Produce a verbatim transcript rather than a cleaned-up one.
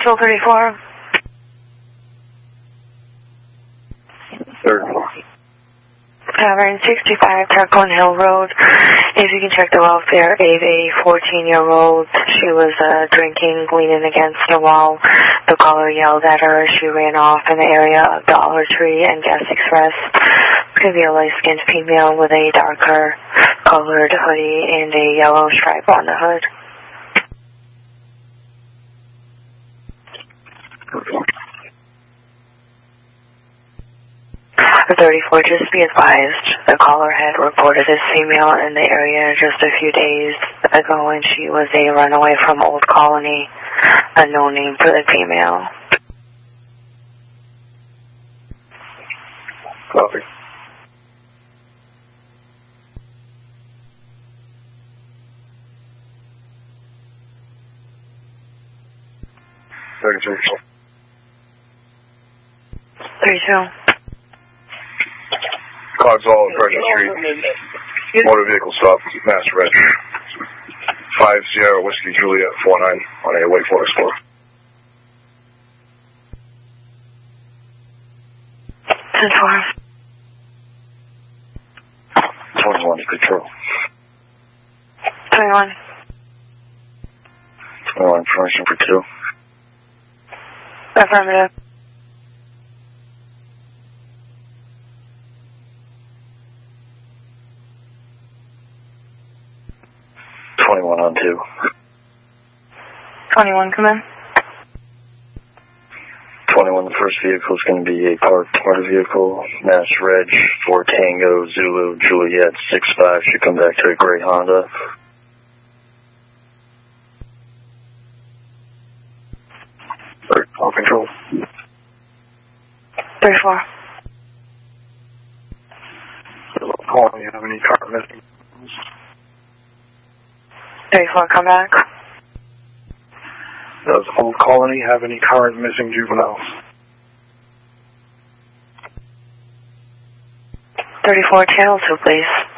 Central thirty-four. Third. Tavern sixty-five, Tarpon Hill Road. If you can check the welfare of a fourteen-year-old. She was uh, drinking, leaning against the wall. The caller yelled at her. She ran off in the area of Dollar Tree and Gas Express. It's going to be a light-skinned female with a darker colored hoodie and a yellow stripe on the hood. thirty-four, just be advised, the caller had reported this female in the area just a few days ago, and she was a runaway from Old Colony, a no name for the female. Copy. thirty-three. thirty-two. Cogswell, Impression Street. Motor vehicle stop, Mass Red. five Sierra Whiskey Juliet four nine on a Wake Forest Explorer. ten four. twenty-one, control. twenty-one. twenty-one, information for two. Affirmative. twenty-one on two. twenty-one, come in. twenty-one, the first vehicle is going to be a parked motor vehicle, Mass Reg, four Tango, Zulu, Juliet, six five, should come back to a gray Honda. All control. thirty-four. Call, do you have any car missing? thirty-four, come back. Does Old Colony have any current missing juveniles? thirty-four, channel two, please.